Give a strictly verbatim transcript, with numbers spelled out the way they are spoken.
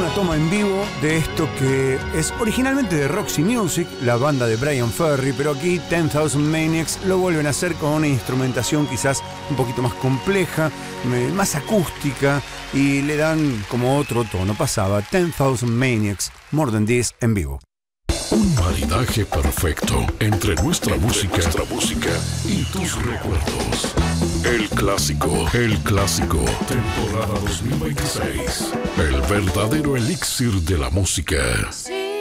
una toma en vivo de esto que es originalmente de Roxy Music, la banda de Bryan Ferry, pero aquí ten thousand Maniacs lo vuelven a hacer con una instrumentación quizás un poquito más compleja, más acústica, y le dan como otro tono. Pasaba ten thousand Maniacs, More Than This en vivo. Un maridaje perfecto entre nuestra música, nuestra música y tus recuerdos. El clásico, el clásico, temporada dos mil veintiséis. El verdadero elixir de la música. Sí.